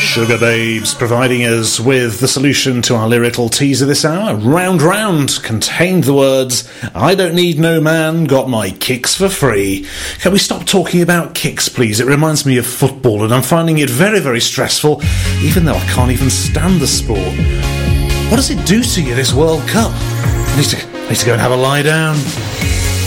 Sugar Babes providing us with the solution to our lyrical teaser this hour. Round Round contained the words, I don't need no man, got my kicks for free. Can we stop talking about kicks, please? It reminds me of football and I'm finding it very, very stressful, even though I can't even stand the sport. What does it do to you, this World Cup? I need to go and have a lie down.